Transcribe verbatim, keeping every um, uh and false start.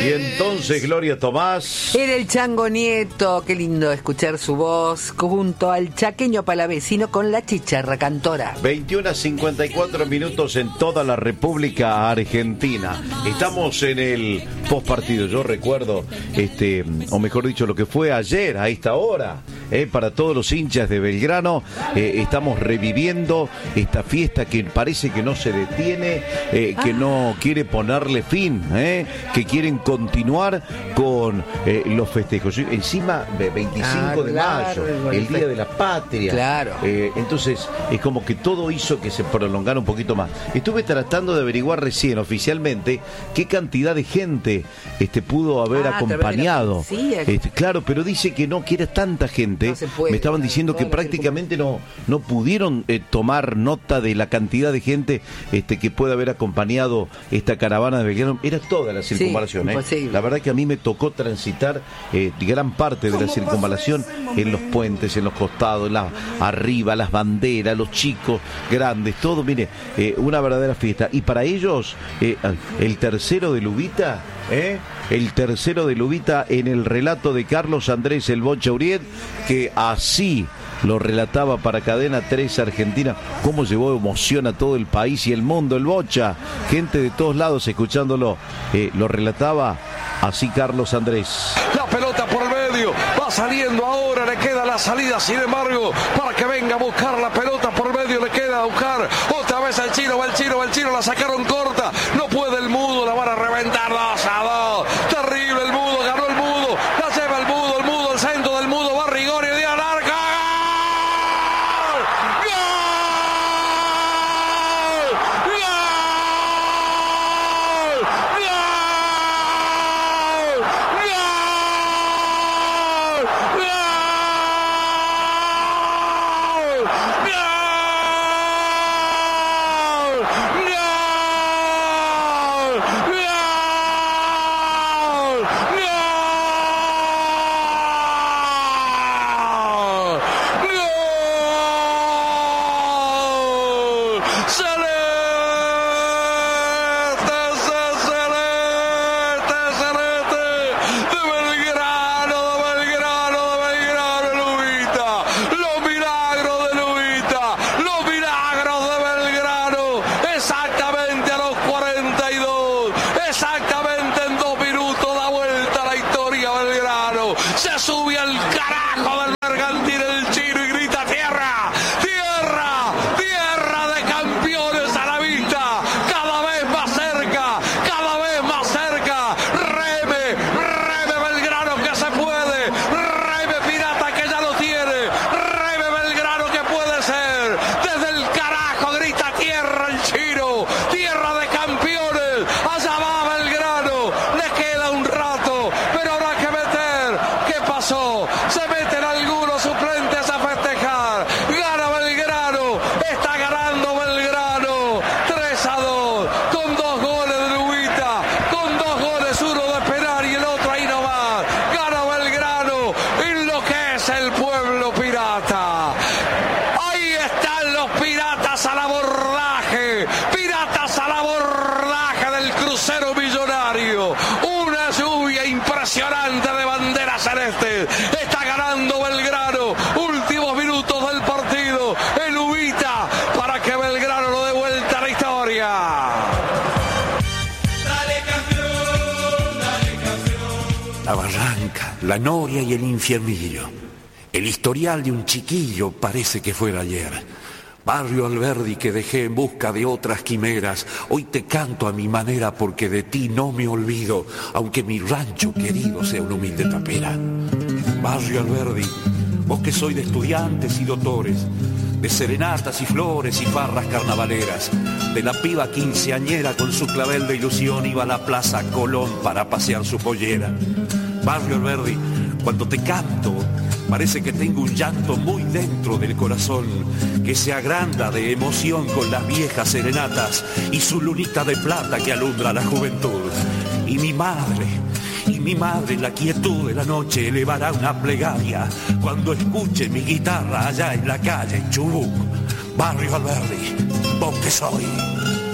Y entonces Gloria Tomás era el Chango Nieto. Qué lindo escuchar su voz junto al chaqueño palavecino con la chicharra cantora. veintiuno a cincuenta y cuatro minutos en toda la República Argentina. Estamos en el postpartido. Yo recuerdo, este, o mejor dicho, lo que fue ayer a esta hora. Eh, para todos los hinchas de Belgrano, eh, estamos reviviendo esta fiesta que parece que no se detiene, eh, que no quiere ponerle fin, eh, que quieren continuar con eh, los festejos. Encima, veinticinco de mayo, el Día de la Patria. Claro. Eh, entonces, es como que todo hizo que se prolongara un poquito más. Estuve tratando de averiguar recién, oficialmente, qué cantidad de gente este, pudo haber ah, acompañado. Sí, este, claro, pero dice que no quiere tanta gente. No puede, me estaban diciendo que prácticamente no, no pudieron eh, tomar nota de la cantidad de gente este, que puede haber acompañado esta caravana de Belgrano. Era toda la circunvalación. Sí, eh. La verdad que a mí me tocó transitar eh, gran parte de la circunvalación en los puentes, en los costados, la, arriba, las banderas, los chicos, grandes, todo. Mire, eh, una verdadera fiesta. Y para ellos, eh, el tercero de Lubita, ¿eh? el tercero de Lubita en el relato de Carlos Andrés El Bocha Uriet, que así lo relataba para Cadena tres Argentina, cómo llevó emoción a todo el país y el mundo, el Bocha, gente de todos lados escuchándolo, eh, lo relataba así Carlos Andrés. La pelota por el medio, va saliendo ahora, le queda la salida, sin embargo, para que venga a buscar la pelota por el medio, le queda a buscar, otra vez al chino, va el chino, va el chino, la sacaron corta, no puede el mudo, la van a reventar dos a dos, terrible el mudo, ganó el mudo, la lleva el mudo, el mudo, el centro del mudo, va Rigori, el día al arca. La noria y el infiernillo. El historial de un chiquillo parece que fuera ayer. Barrio Alberdi que dejé en busca de otras quimeras. Hoy te canto a mi manera porque de ti no me olvido, aunque mi rancho querido sea una humilde tapera. Barrio Alberdi, vos que sois de estudiantes y doctores, de serenatas y flores y farras carnavaleras, de la piba quinceañera con su clavel de ilusión iba a la Plaza Colón para pasear su pollera. Barrio Alberdi, cuando te canto, parece que tengo un llanto muy dentro del corazón, que se agranda de emoción con las viejas serenatas y su lunita de plata que alumbra la juventud. Y mi madre, y mi madre en la quietud de la noche elevará una plegaria cuando escuche mi guitarra allá en la calle Chubut. Barrio Alberdi, vos que soy.